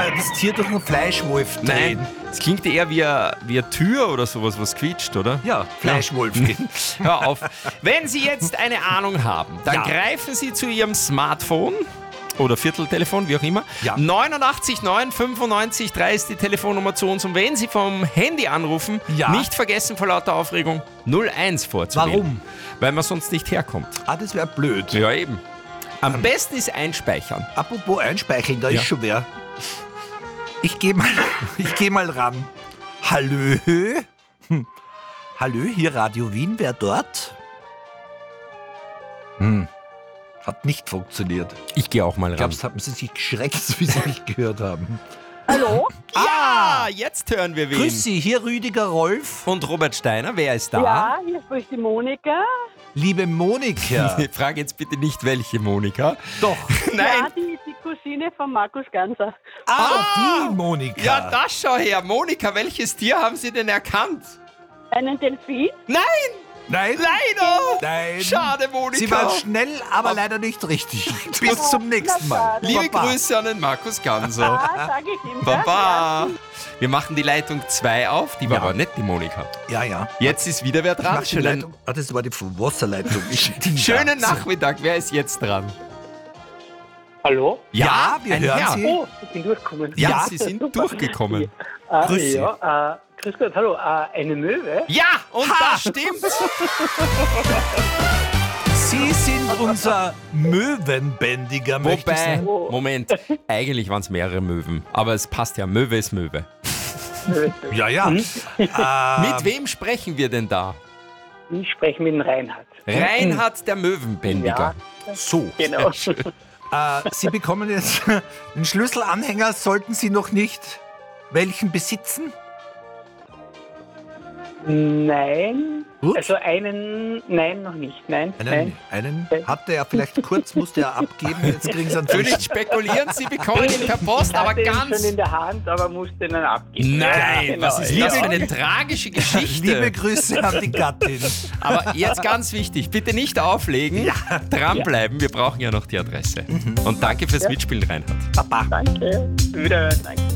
das Tier durch einen Fleischwolf drehen. Nein, es klingt eher wie eine Tür oder sowas, was quietscht, oder? Ja, Fleischwolf. Hör auf. Wenn Sie jetzt eine Ahnung haben, dann greifen Sie zu Ihrem Smartphone oder Vierteltelefon, wie auch immer. Ja. 89 9 95 3 ist die Telefonnummer zu uns. Und wenn Sie vom Handy anrufen, nicht vergessen vor lauter Aufregung 01 vorzuwählen. Warum? Weil man sonst nicht herkommt. Das wäre blöd. Ja, eben. Am besten ist einspeichern. Apropos einspeicheln, da ist schon wer. Ich geh mal ran. Hallö? Hallö, hier Radio Wien, wer dort? Hat nicht funktioniert. Ich gehe auch mal ran. Glaubst, haben sie sich geschreckt, wie sie mich gehört haben? Hallo? Ja, jetzt hören wir wen. Grüß Sie, hier Rüdiger Rolf. Und Robert Steiner, wer ist da? Ja, hier spricht die Monika. Liebe Monika. Ich frage jetzt bitte nicht, welche Monika. Doch. Ja, die Cousine von Markus Ganser. Die Monika. Ja, das schau her. Monika, welches Tier haben Sie denn erkannt? Einen Delfin? Nein! Nein. Leider! Nein. Schade, Monika. Sie waren schnell, aber leider nicht richtig. Bis zum nächsten Mal. Liebe Baba. Grüße an den Markus Ganser. Sag ich ihm. Baba. Wir machen die Leitung 2 auf. Die war aber nicht die Monika. Ja. Jetzt ist wieder wer Ich dran. mach die Leitung. Das war die Wasserleitung. Schönen Nachmittag. Wer ist jetzt dran? Hallo? Ja, wir ein hören Herr. Sie. Oh, ich bin durchgekommen. Ja, Sie sind durchgekommen. Grüß Sie. Grüß Gott, hallo, eine Möwe? Ja, und das stimmt. Sie sind unser Möwenbändiger, möchte ich Wobei, sagen. Moment, eigentlich waren es mehrere Möwen. Aber es passt ja, Möwe ist Möwe. Ja. Mit wem sprechen wir denn da? Ich spreche mit dem Reinhard. Reinhard der Möwenbändiger. So. Genau. Sie bekommen jetzt den Schlüsselanhänger, sollten Sie noch nicht welchen besitzen? Nein. Gut. Also nein, noch nicht. Nein. Einen hatte er vielleicht kurz, musste er abgeben, jetzt kriegen Sie einen Ich will Fisch. nicht spekulieren, Sie bekommen ihn per Post, Ich aber hatte ihn ganz... schon in der Hand, aber musste ihn dann abgeben. Nein, Ja, genau. was ist das für eine tragische Geschichte? Liebe Grüße an die Gattin. Aber jetzt ganz wichtig, bitte nicht auflegen, dranbleiben, wir brauchen ja noch die Adresse. Und danke fürs Mitspielen, Reinhard. Papa. Danke. Wiederhören. Danke.